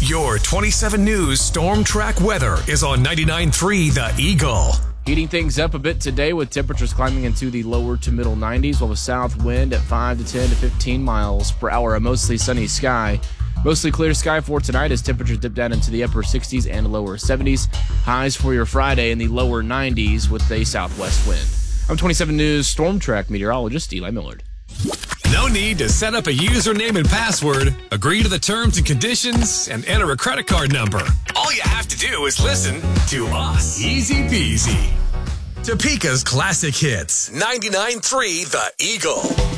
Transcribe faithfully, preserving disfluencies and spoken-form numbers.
Your twenty-seven News Storm Track weather is on ninety-nine point three The Eagle. Heating things up a bit today with temperatures climbing into the lower to middle nineties, while a south wind at five to ten to fifteen miles per hour. A mostly sunny sky. Mostly clear sky for tonight as temperatures dip down into the upper sixties and lower seventies. Highs for your Friday in the lower nineties with a southwest wind. I'm twenty-seven News Storm Track meteorologist Eli Millard. No need to set up a username and password, agree to the terms and conditions, and enter a credit card number. All you have to do is listen to us. Easy peasy. Topeka's classic hits. ninety-nine point three The Eagle.